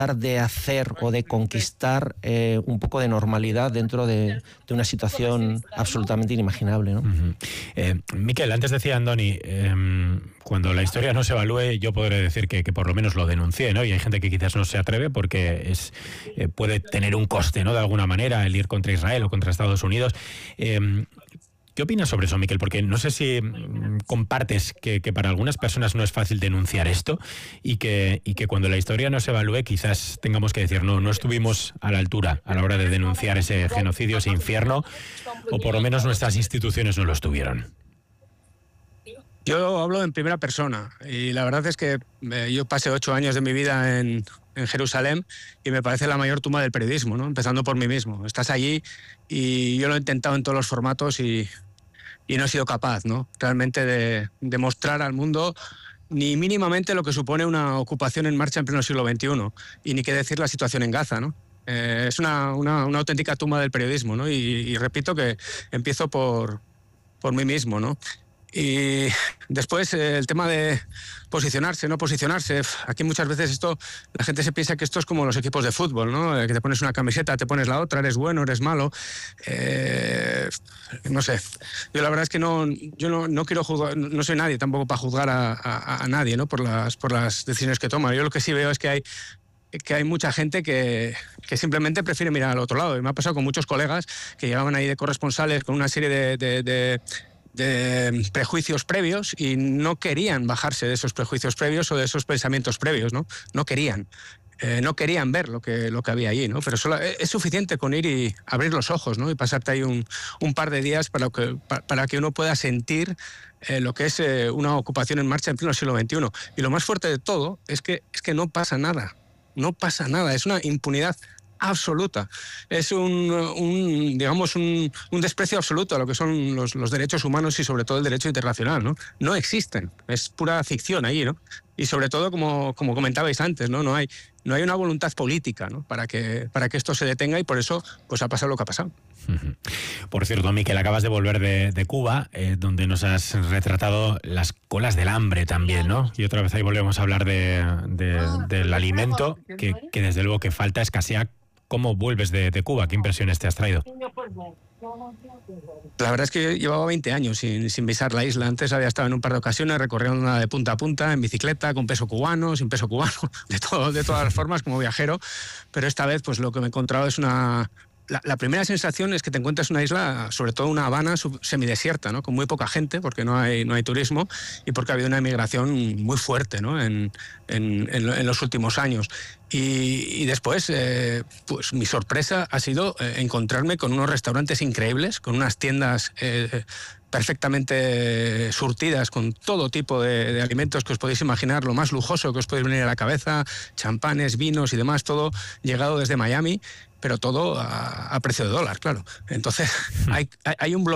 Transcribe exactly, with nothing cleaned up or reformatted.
de hacer o de conquistar eh, un poco de normalidad dentro de, de una situación absolutamente inimaginable, ¿no? Uh-huh. eh, Miquel, antes decía Andoni, eh, cuando la historia no se evalúe, yo podré decir que, que por lo menos lo denuncié, ¿no? Y hay gente que quizás no se atreve porque es eh, puede tener un coste, ¿no? De alguna manera, el ir contra Israel o contra Estados Unidos. Eh, ¿Qué opinas sobre eso, Miquel? Porque no sé si mmm, compartes que, que para algunas personas no es fácil denunciar esto y que, y que cuando la historia no se evalúe quizás tengamos que decir no, no estuvimos a la altura a la hora de denunciar ese genocidio, ese infierno, o por lo menos nuestras instituciones no lo estuvieron. Yo hablo en primera persona y la verdad es que eh, yo pasé ocho años de mi vida en, en Jerusalén y me parece la mayor tumba del periodismo, ¿no? Empezando por mí mismo. Estás allí y yo lo he intentado en todos los formatos y, y no he sido capaz, ¿no? Realmente de, de mostrar al mundo ni mínimamente lo que supone una ocupación en marcha en pleno siglo veintiuno y ni qué decir la situación en Gaza, ¿no? Eh, es una, una, una auténtica tumba del periodismo, ¿no? Y, y repito que empiezo por, por mí mismo, ¿no? Y después eh, el tema de posicionarse, no posicionarse. Aquí muchas veces esto, la gente se piensa que esto es como los equipos de fútbol, ¿no? Que te pones una camiseta, te pones la otra, eres bueno, eres malo. Eh, no sé. Yo la verdad es que no, yo no, no quiero juzgar, no soy nadie tampoco para juzgar a, a, a nadie, ¿no? Por las, por las decisiones que toma. Yo lo que sí veo es que hay que hay mucha gente que, que simplemente prefiere mirar al otro lado. Y me ha pasado con muchos colegas que llegaban ahí de corresponsales con una serie de, de, de de prejuicios previos y no querían bajarse de esos prejuicios previos o de esos pensamientos previos, ¿no? No querían. Eh, no querían ver lo que, lo que había allí, ¿no? Pero solo, es suficiente con ir y abrir los ojos, ¿no? Y pasarte ahí un, un par de días para que, para que uno pueda sentir eh, lo que es eh, una ocupación en marcha en pleno siglo veintiuno. Y lo más fuerte de todo es que, es que no pasa nada. No pasa nada. Es una impunidad absoluta. Es un, un digamos, un, un desprecio absoluto a lo que son los, los derechos humanos y sobre todo el derecho internacional, ¿no? No existen. Es pura ficción ahí, ¿no? Y sobre todo, como, como comentabais antes, ¿no? No hay, no hay una voluntad política, ¿no? Para que, para que esto se detenga y por eso pues ha pasado lo que ha pasado. Por cierto, Miquel, acabas de volver de, de Cuba, eh, donde nos has retratado las colas del hambre también, ¿no? Y otra vez ahí volvemos a hablar de, de, del alimento, que, que desde luego que falta, escasea. ¿Cómo vuelves de, de Cuba? ¿Qué impresiones te has traído? La verdad es que yo llevaba veinte años sin, sin pisar la isla. Antes había estado en un par de ocasiones recorriendo de punta a punta, en bicicleta, con peso cubano, sin peso cubano, de, todo, de todas las formas, como viajero. Pero esta vez pues lo que me he encontrado es una... La, la primera sensación es que te encuentras una isla, sobre todo una Habana semidesierta, ¿no? Con muy poca gente, porque no hay, no hay turismo y porque ha habido una emigración muy fuerte, ¿no? en, en, en, en los últimos años. Y, y después, eh, pues mi sorpresa ha sido eh, encontrarme con unos restaurantes increíbles, con unas tiendas eh, perfectamente surtidas con todo tipo de, de alimentos que os podéis imaginar, lo más lujoso que os podéis venir a la cabeza, champanes, vinos y demás, todo llegado desde Miami, pero todo a, a precio de dólar, claro. Entonces, hay, hay un bloqueo